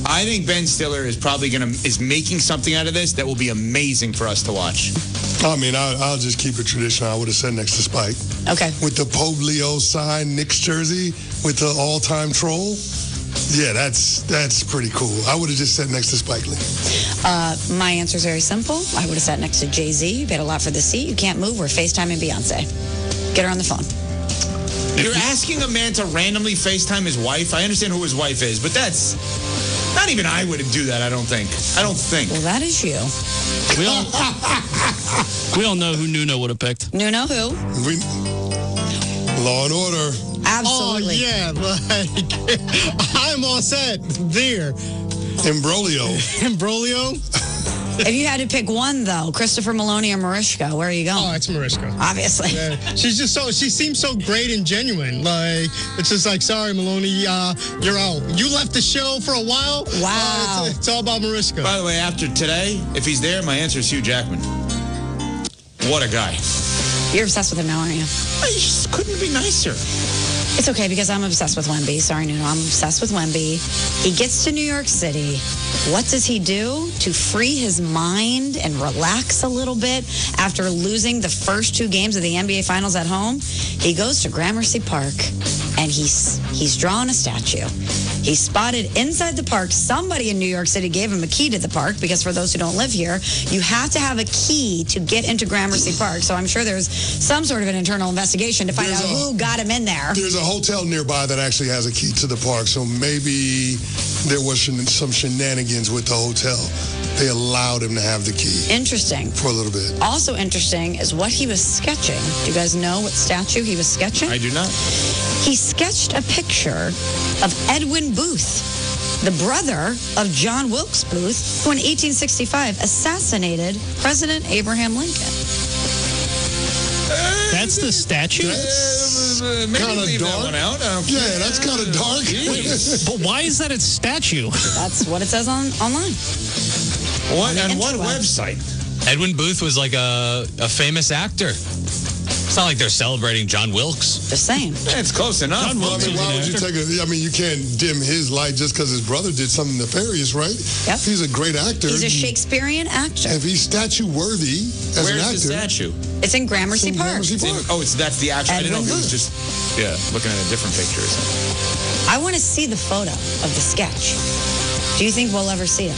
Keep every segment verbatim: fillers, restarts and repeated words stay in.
I think Ben Stiller is probably going to is making something out of this that will be amazing for us to watch. I mean, I, I'll just keep it traditional. I would have said next to Spike. Okay. With the Pope Leo signed Knicks jersey with the all-time troll. Yeah, that's that's pretty cool. I would have just said next to Spike Lee. Uh, my answer is very simple. I would have sat next to Jay-Z. You paid a lot for the seat. You can't move. We're FaceTiming Beyonce. Get her on the phone. You're asking a man to randomly FaceTime his wife? I understand who his wife is, but that's... Not even I would do that, I don't think. I don't think. Well, that is you. We all, we all know who Nuno would have picked. Nuno who? We, Law and Order. Absolutely. Oh, yeah. Like, I'm all set there. Imbroglio. Imbroglio? If you had to pick one, though, Christopher Maloney or Mariska, where are you going? Oh, it's Mariska. Obviously. Yeah. She's just so, she seems so great and genuine. Like, it's just like, sorry, Maloney, uh, you're out. You left the show for a while. Wow. Uh, it's, it's all about Mariska. By the way, after today, if he's there, my answer is Hugh Jackman. What a guy. You're obsessed with him now, aren't you? I just couldn't be nicer. It's okay because I'm obsessed with Wemby. Sorry, Nuno. I'm obsessed with Wemby. He gets to New York City. What does he do to free his mind and relax a little bit after losing the first two games of the N B A Finals at home? He goes to Gramercy Park, and he's he's drawn a statue. He spotted inside the park, somebody in New York City gave him a key to the park, because for those who don't live here, you have to have a key to get into Gramercy Park. So I'm sure there's some sort of an internal investigation to find There's out a- who got him in there. There's a hotel nearby that actually has a key to the park, so maybe there was shen- some shenanigans with the hotel. They allowed him to have the key Interesting. for a little bit. Also interesting is what he was sketching. Do you guys know what statue he was sketching? I do not. He sketched a picture of Edwin Booth, the brother of John Wilkes Booth, who in eighteen sixty-five assassinated President Abraham Lincoln. That's the statue? Uh, maybe Kinda leave dark. that one out. I don't Yeah, care. that's kind of dark. But why is that a statue? That's what it says on online. What, On the on what interwebs. website? Edwin Booth was like a, a famous actor. It's not like they're celebrating John Wilkes. Just saying. Yeah, it's close enough. John Well, I Wilkes mean, was why an would you actor. take a... I mean, you can't dim his light just because his brother did something nefarious, right? Yep. He's a great actor. He's a Shakespearean actor. If he's statue-worthy as Where's an the actor... statue? It's in Gramercy in Park. Gramercy It's in- Park. oh, it's that's the actual. I didn't know if it was just yeah, looking at a different picture or something. I want to see the photo of the sketch. Do you think we'll ever see it?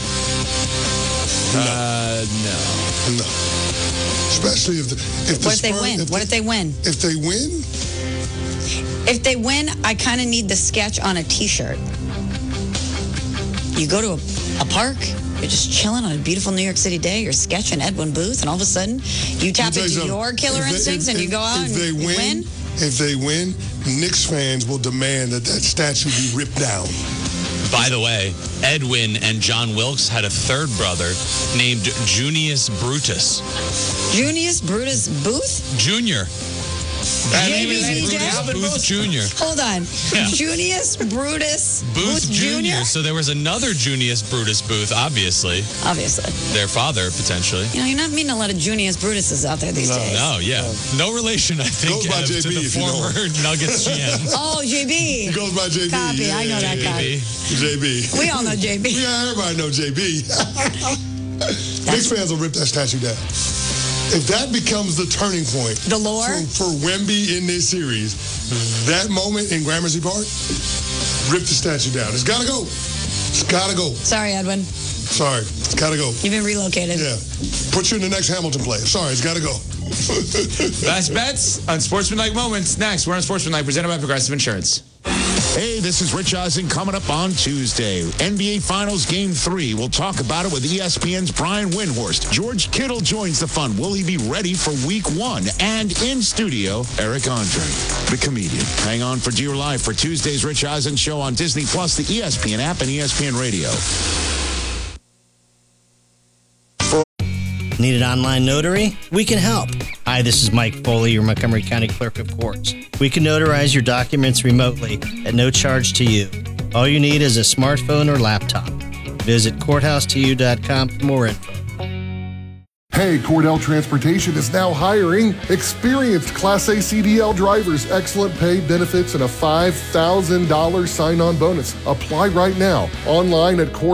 Uh, no. No. Especially if the... If the What if they Spurs- win? If What the- if they win? If they win... If they win, I kind of need the sketch on a T-shirt. You go to a, a park, you're just chilling on a beautiful New York City day, you're sketching Edwin Booth, and all of a sudden, you tap Let me tell into you something. your killer If they- instincts if- and you if- go out if and they you win, win. If they win, Knicks fans will demand that that statue be ripped down. By the way, Edwin and John Wilkes had a third brother named Junius Brutus. Junius Brutus Booth? Junior. J B Junius B Brutus J? Booth Junior Hold on. Yeah. Junius Brutus Booth Junior? Junior So there was another Junius Brutus Booth, obviously. Obviously. Their father, potentially. You know, you're not meeting a lot of Junius Brutuses out there these No. days. No, yeah. No relation, I think, Goes by Ev, J B to the if you know former Nuggets G M. Oh, J B. He goes by J B. Copy. Yeah, I know that yeah, guy. Maybe. J B. We all know J B. Yeah, everybody know J B. Knicks fans will rip that statue down. If that becomes the turning point The lore? for, for Wemby in this series, that moment in Gramercy Park, rip the statue down. It's got to go. It's got to go. Sorry, Edwin. Sorry. It's got to go. You've been relocated. Yeah. Put you in the next Hamilton play. Sorry. It's got to go. Best bets on Sportsmanlike Moments. Next, we're on Sportsmanlike, presented by Progressive Insurance. Hey, this is Rich Eisen coming up on Tuesday. N B A Finals Game three. We'll talk about it with E S P N's Brian Windhorst. George Kittle joins the fun. Will he be ready for week one? And in studio, Eric Andre, the comedian. Hang on for Dear Life for Tuesday's Rich Eisen show on Disney Plus, the E S P N app, and E S P N Radio. Need an online notary? We can help. Hi, this is Mike Foley, your Montgomery County Clerk of Courts. We can notarize your documents remotely at no charge to you. All you need is a smartphone or laptop. Visit courthouse to you dot com for more info. Hey, Cordell Transportation is now hiring experienced Class A C D L drivers, excellent pay, benefits, and a five thousand dollars sign-on bonus. Apply right now online at Cordell.